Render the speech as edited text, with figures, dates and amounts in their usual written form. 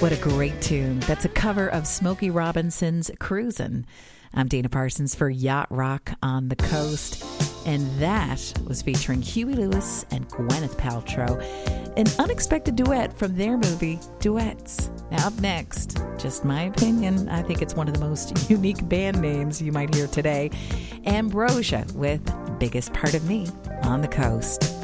What a great tune. That's a cover of Smokey Robinson's Cruisin'. I'm Dana Parsons for Yacht Rock on the Coast. And that was featuring Huey Lewis and Gwyneth Paltrow. An unexpected duet from their movie, Duets. Now up next, just my opinion, I think it's one of the most unique band names you might hear today. Ambrosia with Biggest Part of Me on the Coast.